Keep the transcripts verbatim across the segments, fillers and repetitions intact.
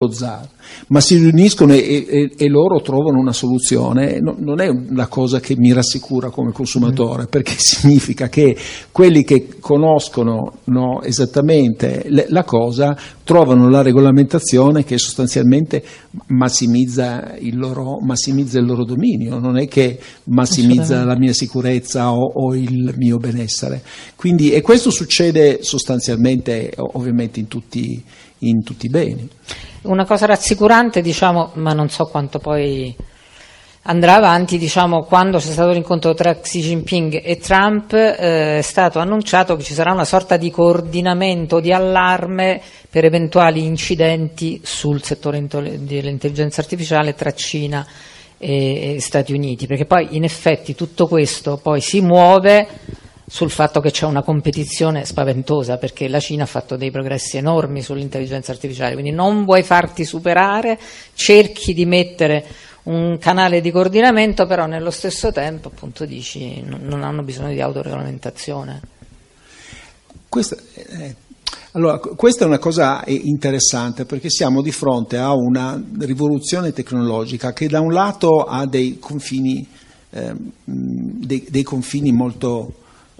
zar, ma si riuniscono e, e, e loro trovano una soluzione. No, non è una cosa che mi rassicura come consumatore, perché significa che quelli che conoscono, no, esattamente le, la cosa trovano la regolamentazione che sostanzialmente massimizza il loro, massimizza il loro dominio, non è che massimizza la mia sicurezza o, o il mio benessere. Quindi, e questo succede sostanzialmente ovviamente in tutti, in tutti i beni. Una cosa rassicurante, diciamo, ma non so quanto poi andrà avanti, diciamo, quando c'è stato l'incontro tra Xi Jinping e Trump eh, è stato annunciato che ci sarà una sorta di coordinamento, di allarme per eventuali incidenti sul settore dell'intelligenza artificiale tra Cina e, e Stati Uniti, perché poi in effetti tutto questo poi si muove sul fatto che c'è una competizione spaventosa, perché la Cina ha fatto dei progressi enormi sull'intelligenza artificiale, quindi non vuoi farti superare, cerchi di mettere un canale di coordinamento, però nello stesso tempo appunto dici non hanno bisogno di autoregolamentazione. Questa, eh, allora, questa è una cosa interessante, perché siamo di fronte a una rivoluzione tecnologica che da un lato ha dei confini, eh, dei, dei confini molto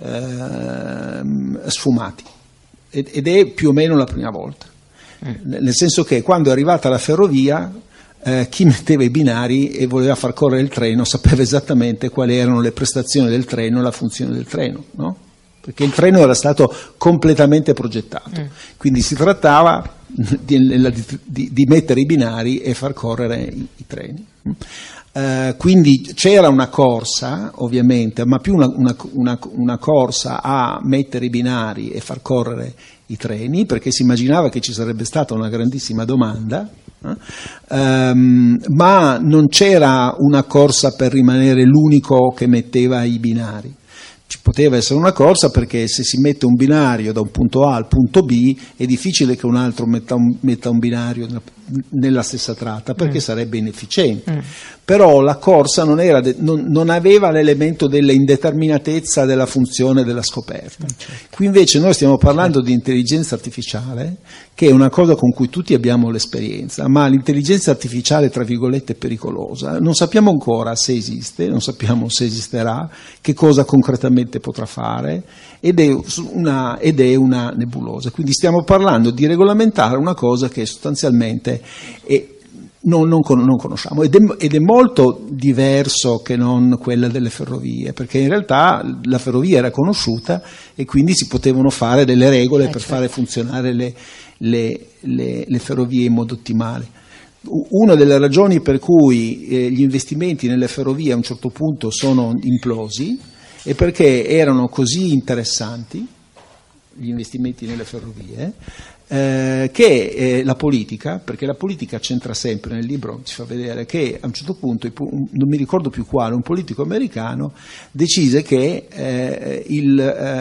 Eh, sfumati, ed è più o meno la prima volta, mm. nel senso che quando è arrivata la ferrovia eh, chi metteva i binari e voleva far correre il treno sapeva esattamente quali erano le prestazioni del treno e la funzione del treno, no? Perché il treno era stato completamente progettato, mm. quindi si trattava di, di, di mettere i binari e far correre i, i treni. Uh, quindi c'era una corsa, ovviamente, ma più una, una, una, una corsa a mettere i binari e far correre i treni, perché si immaginava che ci sarebbe stata una grandissima domanda, eh? um, ma non c'era una corsa per rimanere l'unico che metteva i binari. Ci poteva essere una corsa, perché se si mette un binario da un punto A al punto B è difficile che un altro metta un, metta un binario nella stessa tratta, perché mm. sarebbe inefficiente. Mm. Però la corsa non, era de, non, non aveva l'elemento dell'indeterminatezza della funzione della scoperta. Certo. Qui invece noi stiamo parlando certo. di intelligenza artificiale, che è una cosa con cui tutti abbiamo l'esperienza, ma l'intelligenza artificiale, tra virgolette, è pericolosa. Non sappiamo ancora se esiste, non sappiamo se esisterà, che cosa concretamente potrà fare, ed è una, ed è una nebulosa. Quindi stiamo parlando di regolamentare una cosa che sostanzialmente è, non, non, non conosciamo, ed è, ed è molto diverso che non quella delle ferrovie, perché in realtà la ferrovia era conosciuta e quindi si potevano fare delle regole eh, per certo. fare funzionare le, le, le, le ferrovie in modo ottimale. Una delle ragioni per cui eh, gli investimenti nelle ferrovie a un certo punto sono implosi è perché erano così interessanti gli investimenti nelle ferrovie eh, che eh, la politica, perché la politica c'entra sempre, nel libro si fa vedere che a un certo punto, non mi ricordo più quale, un politico americano decise che eh, il,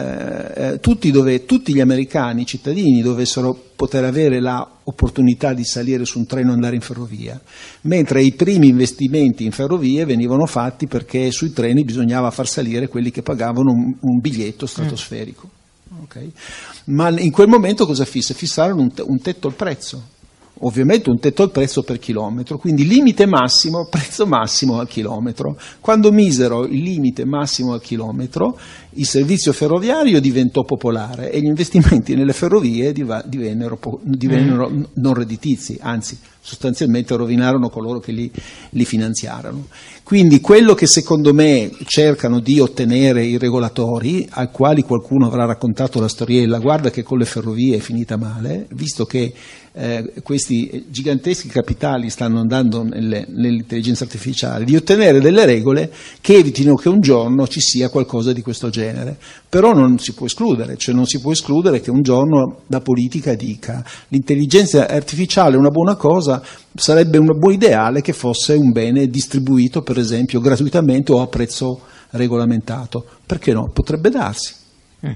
eh, tutti, dove, tutti gli americani cittadini dovessero poter avere la opportunità di salire su un treno e andare in ferrovia, mentre i primi investimenti in ferrovie venivano fatti perché sui treni bisognava far salire quelli che pagavano un, un biglietto stratosferico. Okay? Ma in quel momento cosa fisse? Fissarono un, un tetto al prezzo, ovviamente un tetto al prezzo per chilometro, quindi limite massimo, prezzo massimo al chilometro. Quando misero il limite massimo al chilometro, il servizio ferroviario diventò popolare e gli investimenti nelle ferrovie divennero, divennero mm. non redditizi, anzi sostanzialmente rovinarono coloro che li, li finanziarono. Quindi quello che secondo me cercano di ottenere i regolatori, ai quali qualcuno avrà raccontato la storiella, guarda che con le ferrovie è finita male, visto che eh, questi giganteschi capitali stanno andando nelle, nell'intelligenza artificiale, di ottenere delle regole che evitino che un giorno ci sia qualcosa di questo genere. Però non si può escludere, cioè non si può escludere che un giorno la politica dica l'intelligenza artificiale è una buona cosa, sarebbe un buon ideale che fosse un bene distribuito, per esempio, gratuitamente o a prezzo regolamentato. Perché no? Potrebbe darsi. Mm.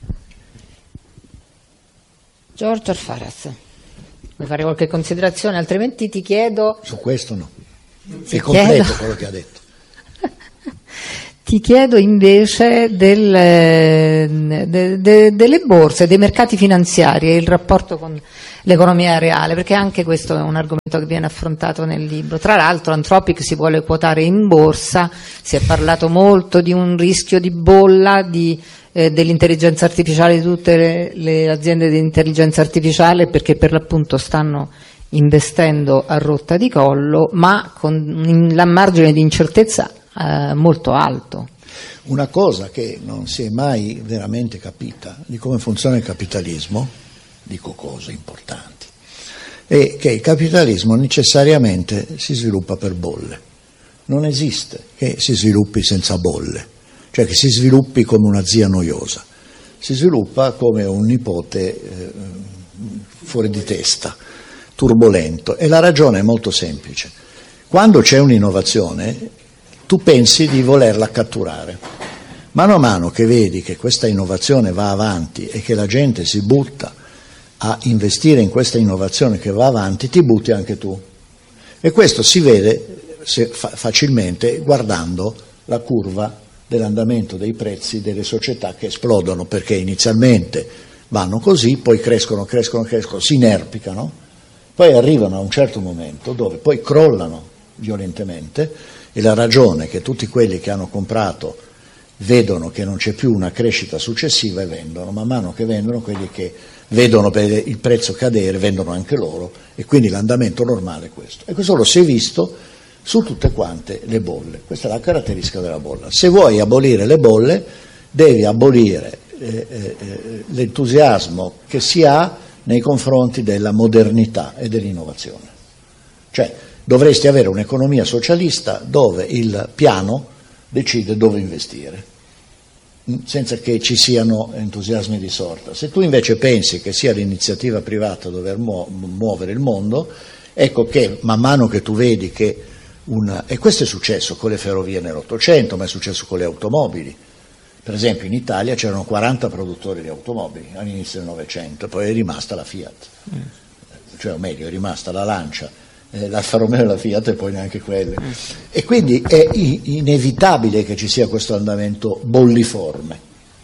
Giorgio Alfaraz, vuoi fare qualche considerazione? Altrimenti ti chiedo... Su questo no. Ti è completo chiedo... quello che ha detto. ti chiedo invece del, de, de, delle borse, dei mercati finanziari e il rapporto con l'economia reale, perché anche questo è un argomento che viene affrontato nel libro. Tra l'altro Anthropic si vuole quotare in borsa, si è parlato molto di un rischio di bolla di, eh, dell'intelligenza artificiale, di tutte le, le aziende di intelligenza artificiale, perché per l'appunto stanno investendo a rotta di collo, ma con la margine di incertezza eh, molto alto. Una cosa che non si è mai veramente capita di come funziona il capitalismo, dico cose importanti, è che il capitalismo necessariamente si sviluppa per bolle. Non esiste che si sviluppi senza bolle, cioè che si sviluppi come una zia noiosa. Si sviluppa come un nipote eh, fuori di testa, turbolento, e la ragione è molto semplice. Quando c'è un'innovazione, tu pensi di volerla catturare. Mano a mano che vedi che questa innovazione va avanti e che la gente si butta a investire in questa innovazione che va avanti, ti butti anche tu. E questo si vede se, fa, facilmente guardando la curva dell'andamento dei prezzi delle società che esplodono, perché inizialmente vanno così, poi crescono, crescono, crescono, si inerpicano, poi arrivano a un certo momento dove poi crollano violentemente, e la ragione è che tutti quelli che hanno comprato vedono che non c'è più una crescita successiva e vendono. Man mano che vendono, quelli che vedono il prezzo cadere vendono anche loro, e quindi l'andamento normale è questo. E questo lo si è visto su tutte quante le bolle. Questa è la caratteristica della bolla. Se vuoi abolire le bolle, devi abolire eh, eh, l'entusiasmo che si ha nei confronti della modernità e dell'innovazione. Cioè, dovresti avere un'economia socialista dove il piano decide dove investire, senza che ci siano entusiasmi di sorta. Se tu invece pensi che sia l'iniziativa privata a dover muo- muovere il mondo, ecco che man mano che tu vedi che una... e questo è successo con le ferrovie nell'Ottocento, ma è successo con le automobili. Per esempio in Italia c'erano quaranta produttori di automobili all'inizio del Novecento, poi è rimasta la Fiat, mm. cioè o meglio è rimasta la Lancia, eh, l'Alfa Romeo e la Fiat e poi neanche quelle. Mm. E quindi è inevitabile che ci sia questo andamento bolliforme.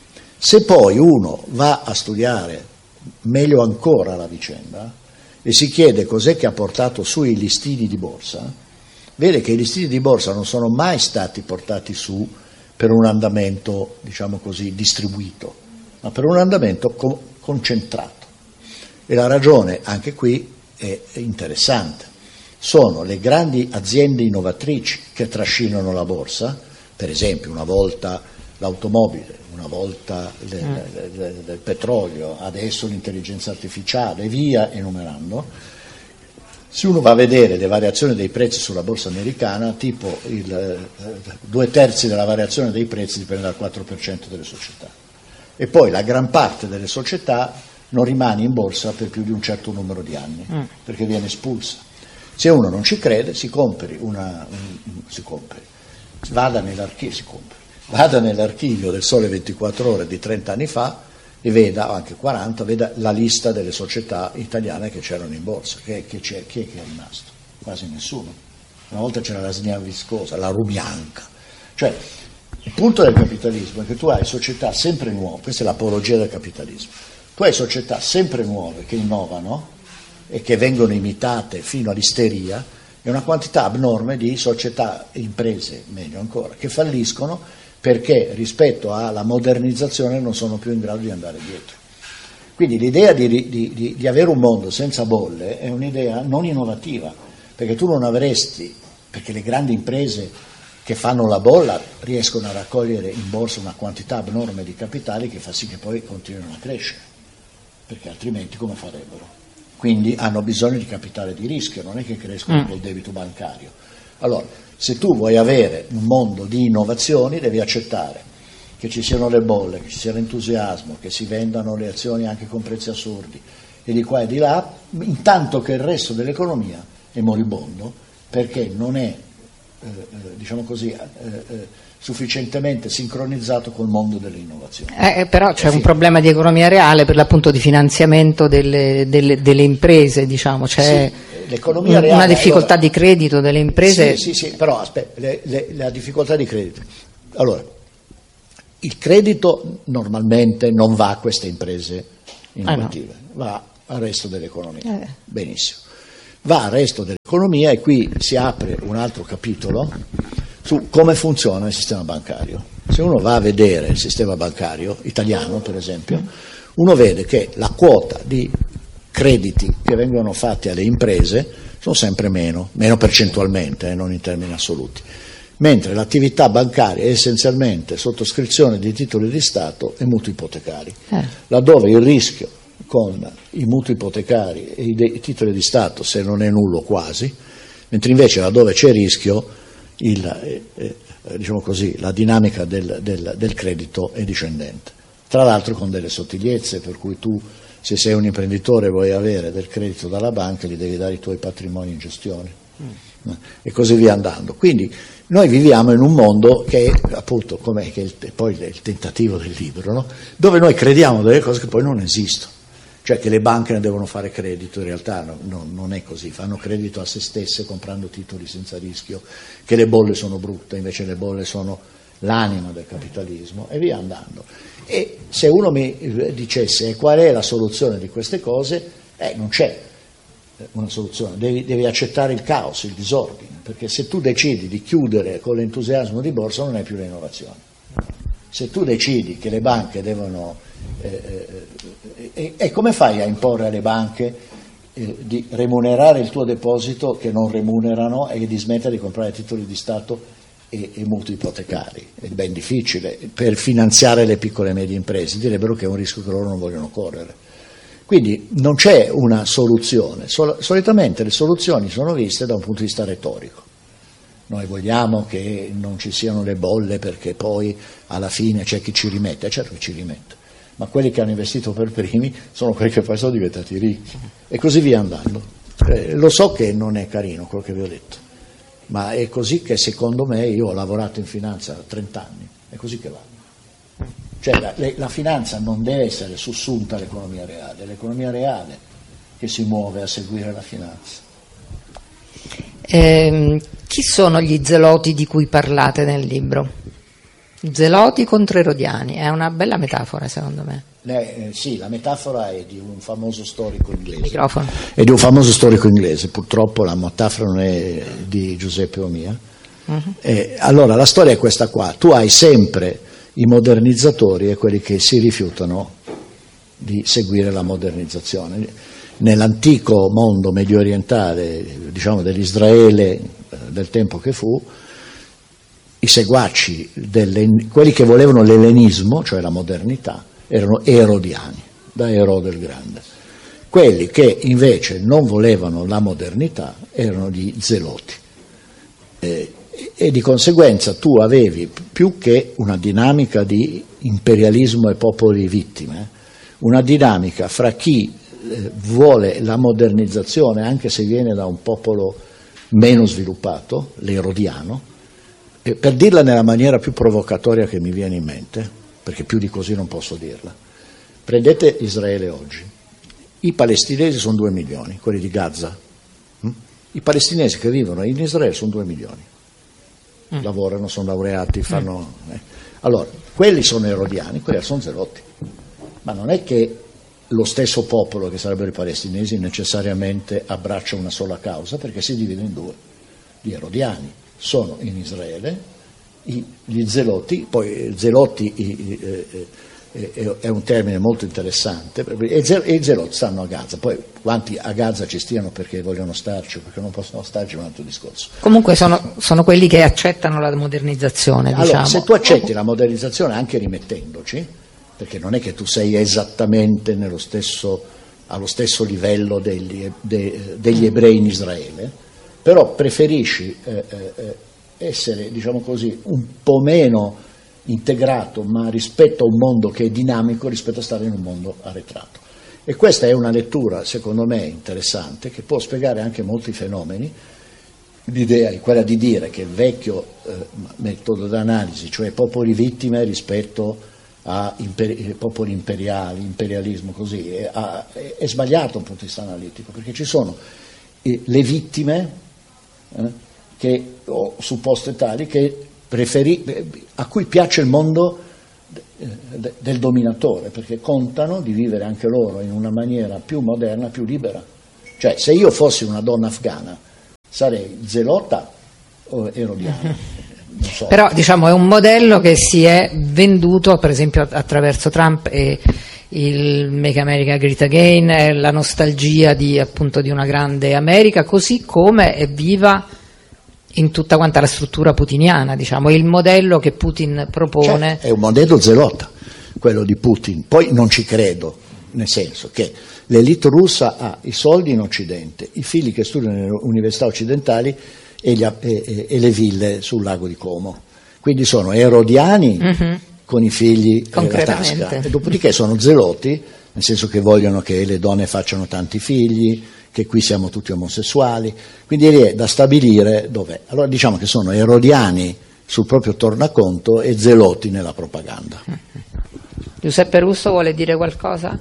Se poi uno va a studiare meglio ancora la vicenda e si chiede cos'è che ha portato su i listini di borsa, vede che i listini di borsa non sono mai stati portati su per un andamento, diciamo così, distribuito, ma per un andamento co- concentrato. E la ragione, anche qui, è interessante. Sono le grandi aziende innovatrici che trascinano la borsa, per esempio una volta l'automobile, una volta le, mm. le, le, le, il petrolio, adesso l'intelligenza artificiale, e via enumerando. Se uno va a vedere le variazioni dei prezzi sulla borsa americana, tipo il, eh, due terzi della variazione dei prezzi dipende dal quattro per cento delle società. E poi la gran parte delle società non rimane in borsa per più di un certo numero di anni, mm. perché viene espulsa. Se uno non ci crede, si compri una, un, si compri, vada nell'archivio, si compri, vada nell'archivio del Sole ventiquattro Ore di trenta anni fa e veda, o anche quaranta, veda la lista delle società italiane che c'erano in borsa. Che, che c'è, chi è che è rimasto? Quasi nessuno. Una volta c'era la Snia Viscosa, la Rubianca. Cioè, il punto del capitalismo è che tu hai società sempre nuove, questa è l'apologia del capitalismo, tu hai società sempre nuove che innovano e che vengono imitate fino all'isteria, e una quantità abnorme di società, imprese, meglio ancora, che falliscono perché rispetto alla modernizzazione non sono più in grado di andare dietro. Quindi l'idea di, di, di, di avere un mondo senza bolle è un'idea non innovativa, perché tu non avresti, perché le grandi imprese che fanno la bolla riescono a raccogliere in borsa una quantità abnorme di capitali che fa sì che poi continuino a crescere, perché altrimenti come farebbero? Quindi hanno bisogno di capitale di rischio, non è che crescono mm. col debito bancario. Allora, se tu vuoi avere un mondo di innovazioni, devi accettare che ci siano le bolle, che ci sia l'entusiasmo, che si vendano le azioni anche con prezzi assurdi, e di qua e di là, intanto che il resto dell'economia è moribondo, perché non è, eh, diciamo così, eh, eh, sufficientemente sincronizzato col mondo delle innovazioni. Eh, però c'è un problema di economia reale, per l'appunto di finanziamento delle, delle, delle imprese, diciamo, c'è sì, l'economia reale, una difficoltà allora, di credito delle imprese. Sì, sì, sì, però aspetta, le, le, la difficoltà di credito. Allora, il credito normalmente non va a queste imprese innovative, ah, no. va al resto dell'economia. Eh. Benissimo. Va al resto dell'economia e qui si apre un altro capitolo su come funziona il sistema bancario. Se uno va a vedere il sistema bancario italiano, per esempio, uno vede che la quota di crediti che vengono fatti alle imprese sono sempre meno, meno percentualmente, eh, non in termini assoluti, mentre l'attività bancaria è essenzialmente sottoscrizione di titoli di Stato e mutui ipotecari, eh. laddove il rischio con i mutui ipotecari e i, de- i titoli di Stato, se non è nullo quasi, mentre invece laddove c'è rischio, il, eh, eh, diciamo così, la dinamica del, del, del credito è discendente. Tra l'altro con delle sottigliezze, per cui tu, se sei un imprenditore e vuoi avere del credito dalla banca, gli devi dare i tuoi patrimoni in gestione, mm. e così via andando. Quindi noi viviamo in un mondo che è appunto, com'è che è il, poi il tentativo del libro, no? Dove noi crediamo delle cose che poi non esistono. Cioè che le banche ne devono fare credito, in realtà no, no, non è così, fanno credito a se stesse comprando titoli senza rischio, che le bolle sono brutte, invece le bolle sono l'anima del capitalismo, e via andando. E se uno mi dicesse qual è la soluzione di queste cose, eh, non c'è una soluzione, devi, devi accettare il caos, il disordine, perché se tu decidi di chiudere con l'entusiasmo di borsa non è più l'innovazione. Se tu decidi che le banche devono... Eh, eh, e come fai a imporre alle banche eh, di remunerare il tuo deposito che non remunerano e di smettere di comprare titoli di Stato e, e mutui ipotecari? È ben difficile per finanziare le piccole e medie imprese, direbbero che è un rischio che loro non vogliono correre. Quindi non c'è una soluzione, Sol- solitamente le soluzioni sono viste da un punto di vista retorico. Noi vogliamo che non ci siano le bolle perché poi alla fine c'è chi ci rimette, certo che ci rimette, ma quelli che hanno investito per primi sono quelli che poi sono diventati ricchi, e così via andando. Eh, lo so che non è carino quello che vi ho detto, ma è così che secondo me, io ho lavorato in finanza trenta anni, è così che va. Cioè la, le, la finanza non deve essere sussunta all'economia reale, è l'economia reale che si muove a seguire la finanza. Eh, chi sono gli zeloti di cui parlate nel libro? Zeloti contro erodiani, è una bella metafora secondo me. Eh, sì, la metafora è di un famoso storico inglese. Microfono. È di un famoso storico inglese, purtroppo la metafora non è di Giuseppe Omia. Uh-huh. Eh, allora la storia è questa qua, tu hai sempre i modernizzatori e quelli che si rifiutano di seguire la modernizzazione. Nell'antico mondo medio orientale, diciamo dell'Israele del tempo che fu, i seguaci, quelli che volevano l'ellenismo, cioè la modernità, erano erodiani, da Erode il Grande. Quelli che invece non volevano la modernità erano gli zeloti. Eh, e di conseguenza tu avevi più che una dinamica di imperialismo e popoli vittime, una dinamica fra chi eh, vuole la modernizzazione, anche se viene da un popolo meno sviluppato, l'erodiano, e per dirla nella maniera più provocatoria che mi viene in mente, perché più di così non posso dirla, prendete Israele oggi, i palestinesi sono due milioni, quelli di Gaza, i palestinesi che vivono in Israele sono due milioni, mm. lavorano, sono laureati, fanno... Mm. Eh. Allora, quelli sono erodiani, quelli sono zeloti, ma non è che lo stesso popolo, che sarebbero i palestinesi, necessariamente abbraccia una sola causa, perché si divide in due. Gli erodiani sono in Israele, i, gli zeloti, poi zeloti i, eh, eh, è un termine molto interessante, e i zeloti stanno a Gaza, poi quanti a Gaza ci stiano perché vogliono starci o perché non possono starci è un altro discorso. Comunque sono, sono quelli che accettano la modernizzazione, allora, diciamo. Se tu accetti la modernizzazione anche rimettendoci, perché non è che tu sei esattamente nello stesso, allo stesso livello degli, de, degli ebrei in Israele, però preferisci eh, eh, essere, diciamo così, un po' meno integrato, ma rispetto a un mondo che è dinamico, rispetto a stare in un mondo arretrato. E questa è una lettura, secondo me, interessante, che può spiegare anche molti fenomeni. L'idea è quella di dire che il vecchio eh, metodo d'analisi, cioè popoli vittime rispetto a imperi- popoli imperiali, imperialismo così, è, a, è, è sbagliato da un punto di vista analitico, perché ci sono eh, le vittime eh, che ho supposte tali che preferi, a cui piace il mondo eh, del dominatore, perché contano di vivere anche loro in una maniera più moderna, più libera. Cioè, se io fossi una donna afghana sarei zelota o erodiana? Non so. Però diciamo è un modello che si è venduto per esempio attraverso Trump e il Make America Great Again, la nostalgia di, appunto, di una grande America, così come è viva in tutta quanta la struttura putiniana, diciamo, il modello che Putin propone. Cioè, è un modello zelota quello di Putin, poi non ci credo, nel senso che l'elite russa ha i soldi in Occidente, i figli che studiano nelle università occidentali e, gli, e, e le ville sul lago di Como, quindi sono erodiani mm-hmm. con i figli nella tasca, e dopodiché sono zeloti, nel senso che vogliono che le donne facciano tanti figli, che qui siamo tutti omosessuali, quindi lì è da stabilire dov'è. Allora diciamo che sono erodiani sul proprio tornaconto e zeloti nella propaganda. Giuseppe Russo vuole dire qualcosa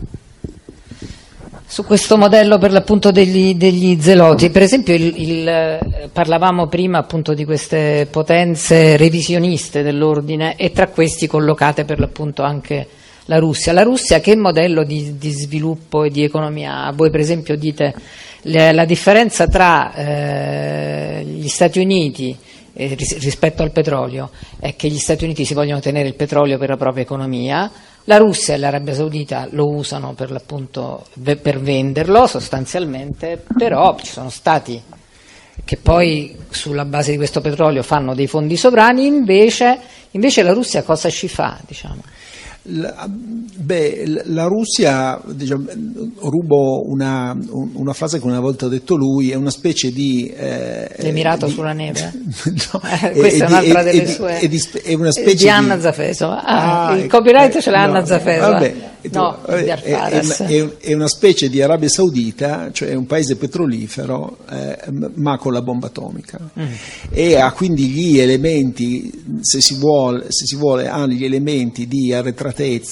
su questo modello per l'appunto degli, degli zeloti? Per esempio il, il, parlavamo prima appunto di queste potenze revisioniste dell'ordine e tra questi collocate per l'appunto anche la Russia. La Russia che modello di, di sviluppo e di economia ha? Voi per esempio dite le, la differenza tra eh, gli Stati Uniti eh, ris- rispetto al petrolio è che gli Stati Uniti si vogliono tenere il petrolio per la propria economia, la Russia e l'Arabia Saudita lo usano per l'appunto per venderlo sostanzialmente, però ci sono stati che poi sulla base di questo petrolio fanno dei fondi sovrani, invece, invece la Russia cosa ci fa, diciamo? La, beh, la Russia, diciamo, rubo una, una frase che una volta ha detto lui, è una specie di eh, l'Emirato di, sulla neve. No, eh, questa è un'altra delle è, sue è, di, è una specie di Anna Zafesova. Ah, ah, il copyright eh, ce l'ha no, Anna Zafesova. Vabbè, no, tu, è, è, è, è una specie di Arabia Saudita, cioè un paese petrolifero, eh, ma con la bomba atomica, mm. e ha quindi gli elementi, se si vuole, se si vuole ha gli elementi di arretratezza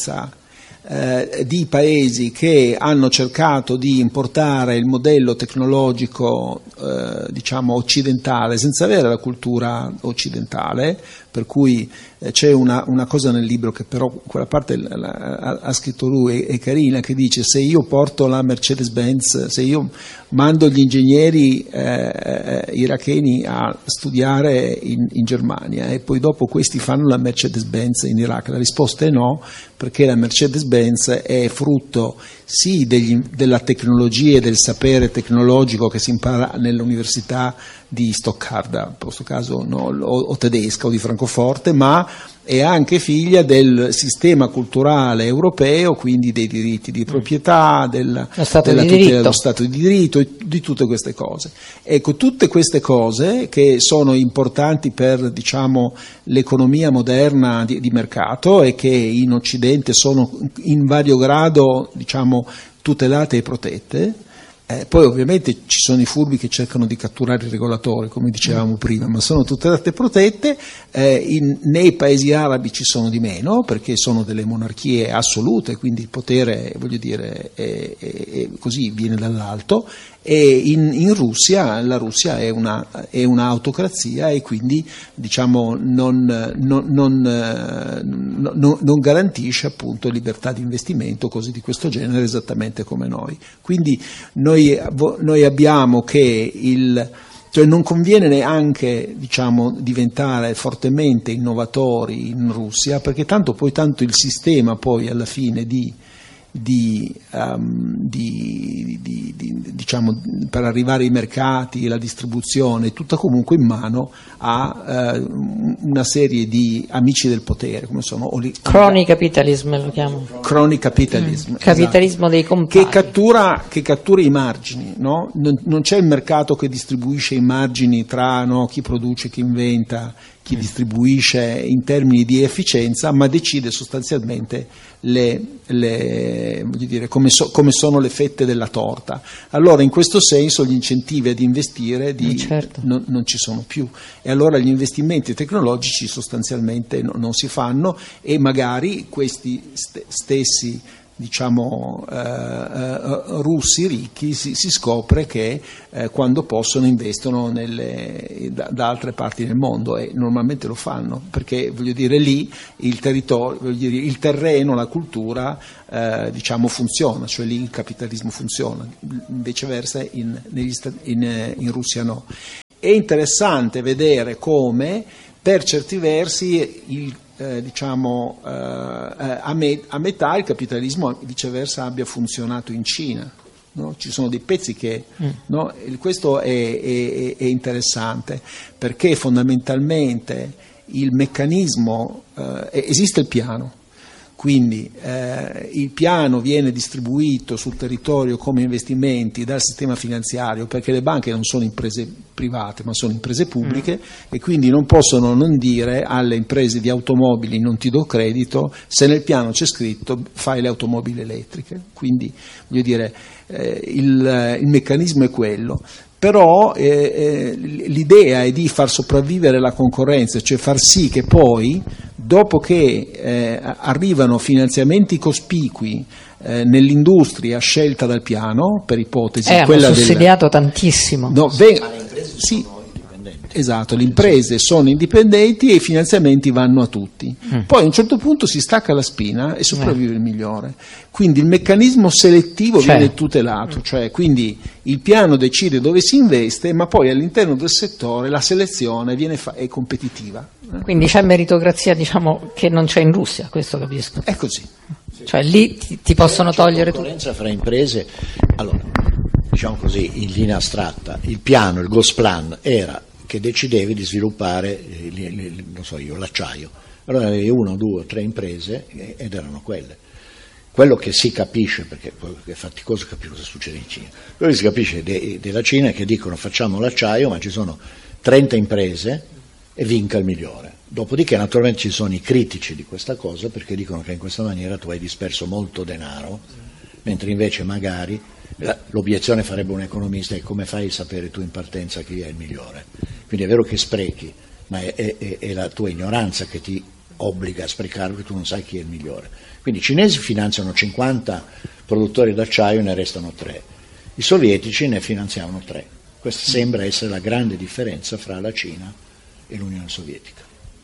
Eh, di paesi che hanno cercato di importare il modello tecnologico eh, diciamo occidentale senza avere la cultura occidentale, per cui eh, c'è una, una cosa nel libro che però quella parte la, la, ha, ha scritto lui, è, è carina, che dice: se io porto la Mercedes-Benz, se io mando gli ingegneri eh, iracheni a studiare in, in Germania e poi dopo questi fanno la Mercedes-Benz in Iraq, la risposta è no, perché la Mercedes-Benz è frutto sì degli, della tecnologia e del sapere tecnologico che si impara nell'università di Stoccarda, in questo caso no, o, o tedesca o di Francoforte, ma è anche figlia del sistema culturale europeo, quindi dei diritti di proprietà, del, stato della di tutela diritto. dello Stato di diritto, di tutte queste cose. Ecco, tutte queste cose che sono importanti per, diciamo, l'economia moderna di, di mercato e che in Occidente sono in vario grado, diciamo, tutelate e protette. Eh, poi ovviamente ci sono i furbi che cercano di catturare i regolatori, come dicevamo prima, ma sono tutelate e protette. Eh, in, nei paesi arabi ci sono di meno, perché sono delle monarchie assolute, quindi il potere, voglio dire, è, è, è così, viene dall'alto. E in, in Russia, la Russia è, una, è un'autocrazia e quindi, diciamo, non, non, non, non, non garantisce appunto libertà di investimento, cose di questo genere, esattamente come noi. Quindi noi, noi abbiamo che il cioè non conviene neanche, diciamo, diventare fortemente innovatori in Russia, perché tanto poi tanto il sistema poi alla fine di Di, um, di, di, di, diciamo, per arrivare ai mercati, la distribuzione, è tutta comunque in mano a uh, una serie di amici del potere, come sono crony capitalism, lo chiamo crony capitalism, mm. capitalismo, esatto, dei compagni, che cattura, che cattura i margini, no? non, non c'è il mercato che distribuisce i margini tra, no, chi produce, chi inventa, chi distribuisce in termini di efficienza, ma decide sostanzialmente le, le, voglio dire, come, so, come sono le fette della torta. Allora in questo senso gli incentivi ad investire di, certo. non, non ci sono più, e allora gli investimenti tecnologici sostanzialmente no, non si fanno, e magari questi st- stessi diciamo eh, eh, russi ricchi, si, si scopre che eh, quando possono investono nelle, da, da altre parti del mondo, e normalmente lo fanno perché, voglio dire, lì il territorio, voglio dire, il terreno, la cultura eh, diciamo funziona, cioè lì il capitalismo funziona, viceversa in, negli Stati, in, in Russia no. È interessante vedere come per certi versi il Eh, diciamo eh, a, me, a metà il capitalismo viceversa abbia funzionato in Cina, no? Ci sono dei pezzi che mm. no? Questo è, è, è interessante perché fondamentalmente il meccanismo eh, esiste il piano, quindi eh, il piano viene distribuito sul territorio come investimenti dal sistema finanziario, perché le banche non sono imprese private ma sono imprese pubbliche mm. e quindi non possono non dire alle imprese di automobili non ti do credito se nel piano c'è scritto fai le automobili elettriche, quindi voglio dire eh, il, il meccanismo è quello. Però eh, eh, l'idea è di far sopravvivere la concorrenza, cioè far sì che poi, dopo che eh, arrivano finanziamenti cospicui eh, nell'industria scelta dal piano, per ipotesi, eh, quella hanno sussidiato del, tantissimo. No, ve, sì, esatto, le imprese sono indipendenti e i finanziamenti vanno a tutti. Mm. Poi a un certo punto si stacca la spina e sopravvive eh. il migliore. Quindi il meccanismo selettivo cioè. viene tutelato, cioè quindi il piano decide dove si investe, ma poi all'interno del settore la selezione viene fa- è competitiva. Quindi c'è meritocrazia, diciamo, che non c'è in Russia, questo capisco. È così. Cioè lì ti, ti possono c'è togliere tutto. Concorrenza fra imprese, allora, diciamo così, in linea astratta, il piano, il Gosplan era che decidevi di sviluppare, eh, li, li, non so io, l'acciaio. Allora avevi una, due, tre imprese eh, ed erano quelle. Quello che si capisce, perché è faticoso capire cosa succede in Cina, quello che si capisce de, della Cina è che dicono facciamo l'acciaio, ma ci sono trenta imprese e vinca il migliore. Dopodiché naturalmente ci sono i critici di questa cosa perché dicono che in questa maniera tu hai disperso molto denaro, mentre invece magari l'obiezione farebbe un economista: è come fai a sapere tu in partenza chi è il migliore? Quindi è vero che sprechi, ma è, è, è la tua ignoranza che ti obbliga a sprecare perché tu non sai chi è il migliore. Quindi i cinesi finanziano cinquanta produttori d'acciaio e ne restano tre, i sovietici ne finanziavano tre. Questa sembra essere la grande differenza fra la Cina e l'Unione Sovietica.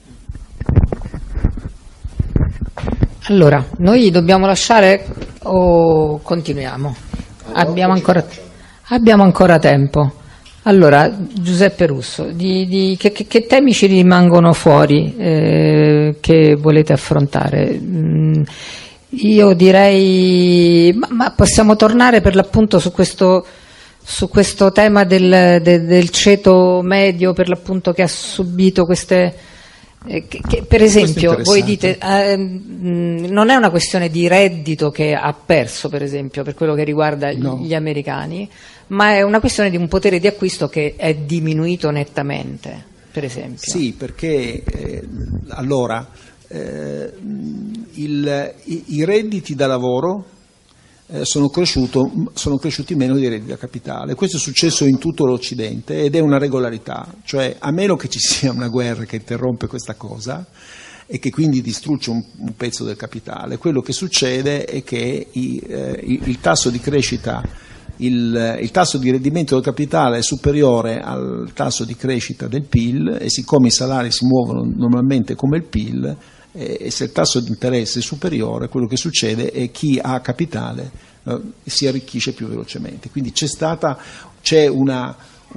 Allora, noi dobbiamo lasciare o continuiamo? Abbiamo ancora, abbiamo ancora tempo. Allora, Giuseppe Russo, di, di, che, che, che temi ci rimangono fuori eh, che volete affrontare? Mm, io direi, ma, ma possiamo tornare per l'appunto su questo, su questo tema del, de, del ceto medio, per l'appunto che ha subito queste... Eh, che, che, per esempio, voi dite eh, mh, non è una questione di reddito che ha perso, per esempio, per quello che riguarda no. gli americani, ma è una questione di un potere di acquisto che è diminuito nettamente, per esempio. Sì, perché eh, allora eh, il, i, i redditi da lavoro eh, sono, cresciuto, sono cresciuti meno dei redditi da capitale. Questo è successo in tutto l'Occidente ed è una regolarità, cioè a meno che ci sia una guerra che interrompe questa cosa e che quindi distrugge un, un pezzo del capitale, quello che succede è che i, eh, il, il tasso di crescita, il, il tasso di rendimento del capitale è superiore al tasso di crescita del P I L, e siccome i salari si muovono normalmente come il P I L, e se il tasso di interesse è superiore, quello che succede è che chi ha capitale eh, si arricchisce più velocemente. Quindi c'è stata c'è una,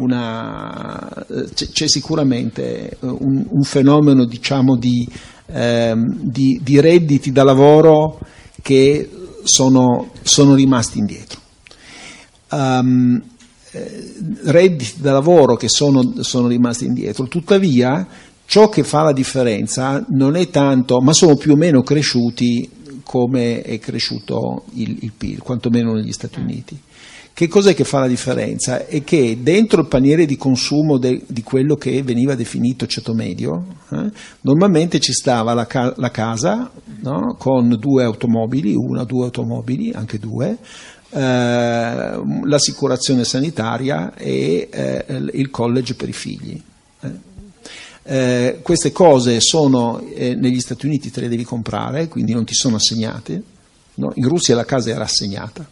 una c'è, c'è sicuramente un, un fenomeno, diciamo, di, ehm, di, di redditi da lavoro che sono, sono rimasti indietro. Um, redditi da lavoro che sono, sono rimasti indietro, tuttavia ciò che fa la differenza non è tanto, ma sono più o meno cresciuti come è cresciuto il, il P I L, quantomeno negli Stati Uniti. Che cos'è che fa la differenza? È che dentro il paniere di consumo de, di quello che veniva definito ceto medio, eh, normalmente ci stava la, ca- la casa, no? Con due automobili, una, due automobili, anche due, eh, l'assicurazione sanitaria e eh, il college per i figli. Eh. Eh, queste cose sono eh, negli Stati Uniti te le devi comprare, quindi non ti sono assegnate, No, in Russia la casa era assegnata,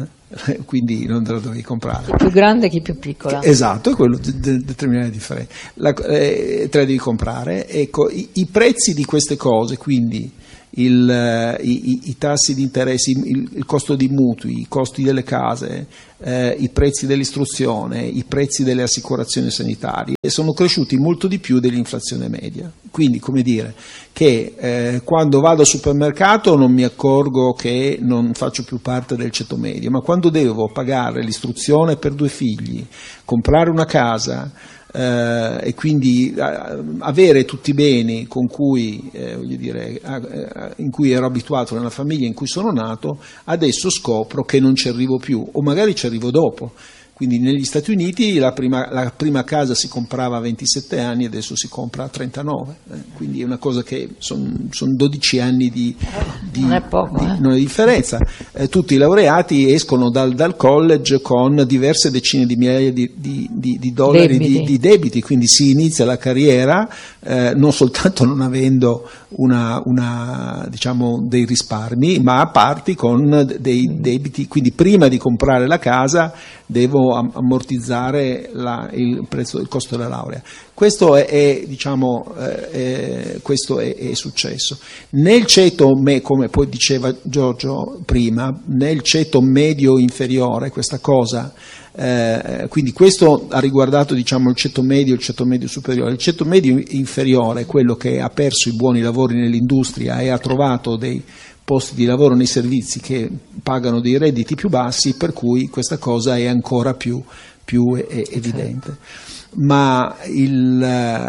quindi non te la dovevi comprare. Chi più grande, chi più piccola. Esatto, è quello de- de- determina la differenza. La, eh, te la devi comprare. Ecco, i, i prezzi di queste cose, quindi il, i, i tassi di interesse, il, il costo di mutui, i costi delle case, eh, i prezzi dell'istruzione, i prezzi delle assicurazioni sanitarie sono cresciuti molto di più dell'inflazione media. Quindi, come dire, che eh, quando vado al supermercato non mi accorgo che non faccio più parte del ceto medio, ma quando devo pagare l'istruzione per due figli, comprare una casa, Uh, e quindi uh, avere tutti i beni con cui, eh, voglio dire, uh, in cui ero abituato nella famiglia in cui sono nato, adesso scopro che non ci arrivo più, o magari ci arrivo dopo. Quindi negli Stati Uniti la prima, la prima casa si comprava a ventisette anni, adesso si compra a trentanove, eh, quindi è una cosa che sono son dodici anni di, di, non è poco, di, eh. non è differenza. Eh, tutti i laureati escono dal, dal college con diverse decine di migliaia di, di, di, di dollari debiti. Di, di debiti, quindi si inizia la carriera eh, non soltanto non avendo una, una, diciamo, dei risparmi, ma parti con dei debiti, quindi prima di comprare la casa devo ammortizzare la, il prezzo del costo della laurea. Questo è, è diciamo, eh, è, questo è, è successo. Nel ceto, me, come poi diceva Giorgio prima, nel ceto medio inferiore questa cosa, eh, quindi questo ha riguardato, diciamo, il ceto medio e il ceto medio superiore. Il ceto medio inferiore è quello che ha perso i buoni lavori nell'industria e ha trovato dei posti di lavoro nei servizi che pagano dei redditi più bassi, per cui questa cosa è ancora più, più evidente. Ma il,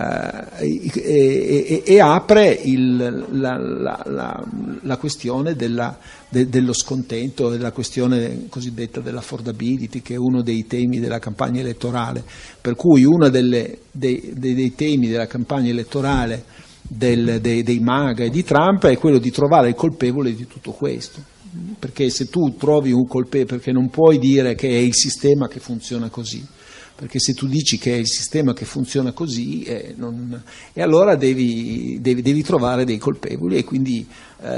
e, e, e apre il, la, la, la, la questione della, de, dello scontento, della questione cosiddetta dell'affordability, che è uno dei temi della campagna elettorale, per cui uno delle, dei, dei, dei temi della campagna elettorale Del, dei, dei MAGA e di Trump è quello di trovare il colpevole di tutto questo, perché se tu trovi un colpevole, perché non puoi dire che è il sistema che funziona così, perché se tu dici che è il sistema che funziona così eh, non, e allora devi, devi, devi trovare dei colpevoli, e quindi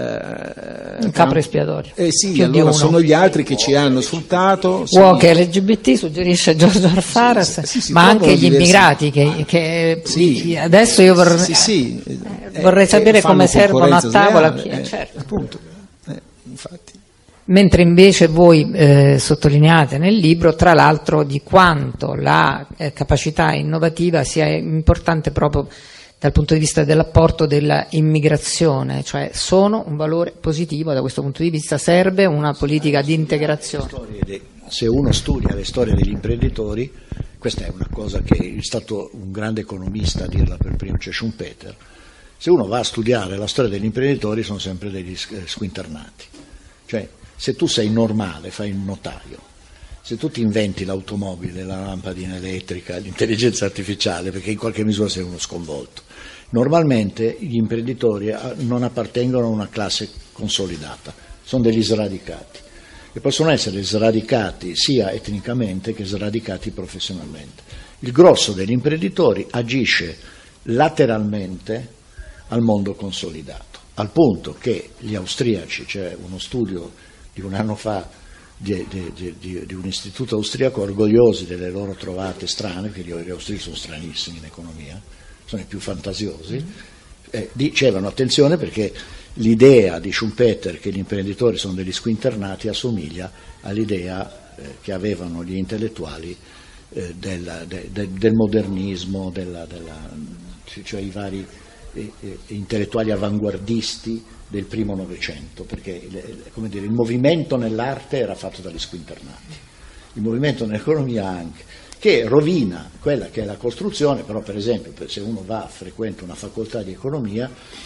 eh, un capro espiatorio. Eh sì, allora sono gli altri che ci hanno sfruttato. Walker L G B T, suggerisce Giorgio Alfaras, sì, sì, sì, ma anche gli diversi... immigrati che, che sì, adesso io vorrei, sì, sì, eh, vorrei sapere eh, come servono a tavola, sleale, eh, certo. appunto, eh, infatti. Mentre invece voi eh, sottolineate nel libro, tra l'altro, di quanto la eh, capacità innovativa sia importante proprio dal punto di vista dell'apporto della immigrazione, cioè sono un valore positivo da questo punto di vista, serve una politica di integrazione. Se uno studia le storie degli imprenditori, questa è una cosa che è stato un grande economista a dirla per primo, cioè Schumpeter, se uno va a studiare la storia degli imprenditori sono sempre degli squinternati, cioè se tu sei normale, fai il notaio, se tu ti inventi l'automobile, la lampadina elettrica, l'intelligenza artificiale, perché in qualche misura sei uno sconvolto, normalmente gli imprenditori non appartengono a una classe consolidata, sono degli sradicati, e possono essere sradicati sia etnicamente che sradicati professionalmente. Il grosso degli imprenditori agisce lateralmente al mondo consolidato, al punto che gli austriaci, c'è uno studio di un anno fa di, di, di, di un istituto austriaco, orgogliosi delle loro trovate strane, perché gli austriaci sono stranissimi in economia, sono i più fantasiosi, eh, dicevano attenzione perché l'idea di Schumpeter che gli imprenditori sono degli squinternati assomiglia all'idea eh, che avevano gli intellettuali eh, della, de, de, del modernismo, della, della, cioè i vari eh, eh, intellettuali avanguardisti del primo Novecento, perché come dire, il movimento nell'arte era fatto dagli squinternati, il movimento nell'economia anche, che rovina quella che è la costruzione, però per esempio se uno va a frequenta una facoltà di economia,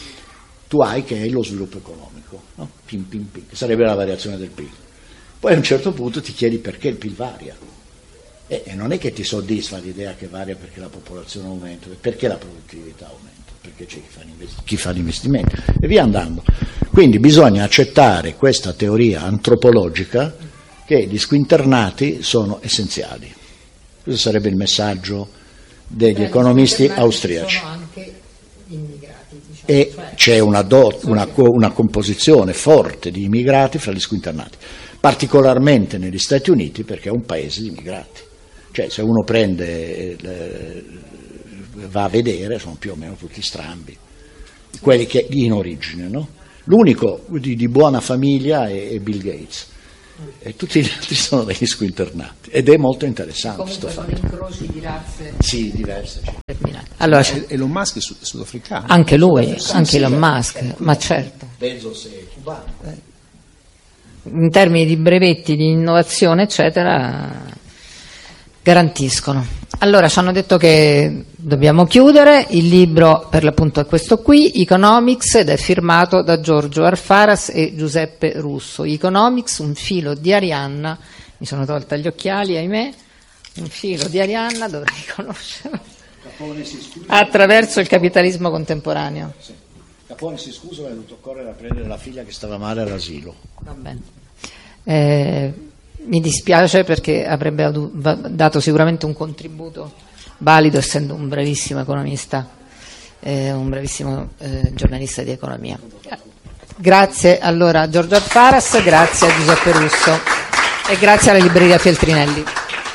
tu hai che è lo sviluppo economico, no? Pim, pim, pim, che sarebbe la variazione del P I L. Poi a un certo punto ti chiedi perché il P I L varia, e, e non è che ti soddisfa l'idea che varia perché la popolazione aumenta, perché la produttività aumenta, perché c'è chi fa, chi fa gli investimenti e via andando. Quindi bisogna accettare questa teoria antropologica che gli squinternati sono essenziali. Questo sarebbe il messaggio degli Beh, economisti austriaci. Sono anche immigrati, diciamo. e c'è una, do, una, una composizione forte di immigrati fra gli squinternati, particolarmente negli Stati Uniti, perché è un paese di immigrati. Cioè, se uno prende, eh, va a vedere, sono più o meno tutti strambi, quelli che in origine, no? L'unico di, di buona famiglia è, è Bill Gates, e tutti gli altri sono degli squinternati, ed è molto interessante. Comunque sono incroci di razze. Sì, diverse. Allora, e Elon Musk è sud- sudafricano. anche lui, Sì, anche sì, Elon eh, Musk, eh, ma certo. Bezos è cubano. Eh. In termini di brevetti, di innovazione, eccetera, garantiscono. Allora, ci hanno detto che dobbiamo chiudere, il libro per l'appunto è questo qui, Economics, ed è firmato da Giorgio Arfaras e Giuseppe Russo. Economics, un filo di Arianna, mi sono tolta gli occhiali, ahimè, un filo di Arianna, dovrei conoscerlo, attraverso il capitalismo contemporaneo. Sì. Capone si scusa, ma è dovuto correre a prendere la figlia che stava male all'asilo. Va bene. Eh, mi dispiace perché avrebbe dato sicuramente un contributo valido, essendo un bravissimo economista, eh, un bravissimo eh, giornalista di economia. Grazie allora a Giorgio Alfaras, grazie a Giuseppe Russo e grazie alla libreria Feltrinelli.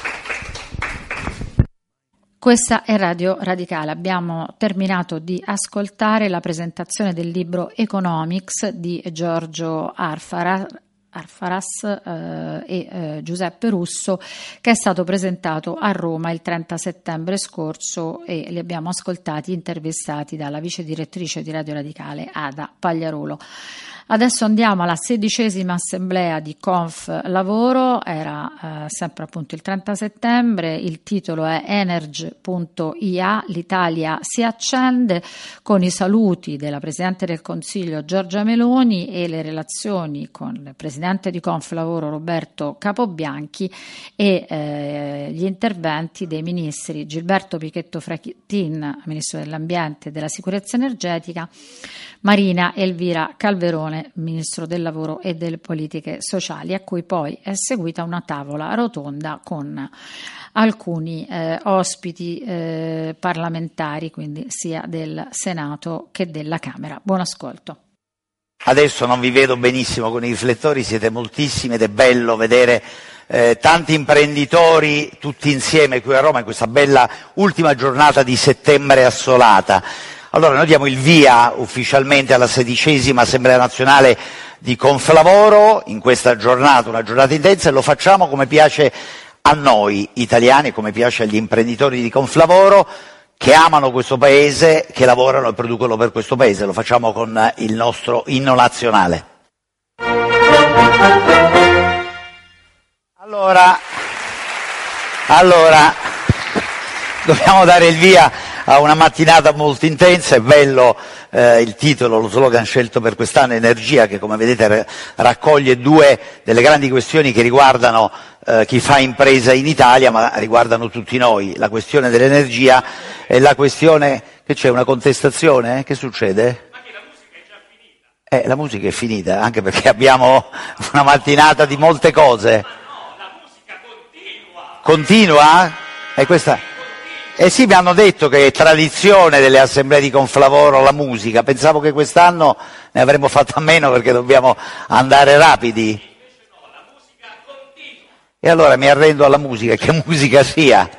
Questa è Radio Radicale. Abbiamo terminato di ascoltare la presentazione del libro Economics di Giorgio Arfaras Arfaras eh, e eh, Giuseppe Russo, che è stato presentato a Roma il trenta settembre scorso, e li abbiamo ascoltati intervistati dalla vice direttrice di Radio Radicale Ada Pagliarolo. Adesso andiamo alla sedicesima assemblea di Conf Lavoro, era eh, sempre appunto il trenta settembre, il titolo è Energy punto i a, l'Italia si accende, con i saluti della Presidente del Consiglio Giorgia Meloni e le relazioni con il Presidente di Conf Lavoro Roberto Capobianchi e eh, gli interventi dei ministri Gilberto Pichetto Fratin, Ministro dell'Ambiente e della Sicurezza Energetica, Marina Elvira Calverone, Ministro del Lavoro e delle Politiche Sociali, a cui poi è seguita una tavola rotonda con alcuni eh, ospiti eh, parlamentari, quindi sia del Senato che della Camera. Buon ascolto. Adesso non vi vedo benissimo con i riflettori, siete moltissimi ed è bello vedere eh, tanti imprenditori tutti insieme qui a Roma in questa bella ultima giornata di settembre assolata. Allora, noi diamo il via ufficialmente alla sedicesima Assemblea Nazionale di Conflavoro in questa giornata, una giornata intensa, e lo facciamo come piace a noi italiani, come piace agli imprenditori di Conflavoro, che amano questo paese, che lavorano e producono per questo paese. Lo facciamo con il nostro inno nazionale. Allora, allora dobbiamo dare il via a una mattinata molto intensa. È bello eh, il titolo, lo slogan scelto per quest'anno, Energia, che come vedete raccoglie due delle grandi questioni che riguardano eh, chi fa impresa in Italia, ma riguardano tutti noi, la questione dell'energia e la questione, che c'è una contestazione? Eh? Che succede? Ma che la musica è già finita. Eh, la musica è finita, anche perché abbiamo una mattinata di molte cose. Ma no, la musica continua. Continua? E questa... Eh sì, mi hanno detto che è tradizione delle assemblee di Conflavoro la musica, pensavo che quest'anno ne avremmo fatto a meno perché dobbiamo andare rapidi. Invece no, la musica continua. E allora mi arrendo alla musica, che musica sia.